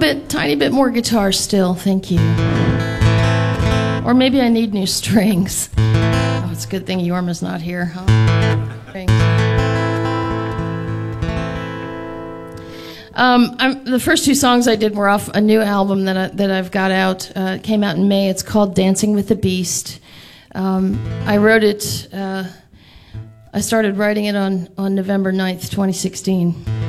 tiny bit more guitar still, thank you. Or maybe I need new strings. Oh, it's a good thing Yorma's not here, huh? The first two songs I did were off a new album that I've got out. It came out in May. It's called Dancing with the Beast. I wrote it, I started writing it on November 9th, 2016.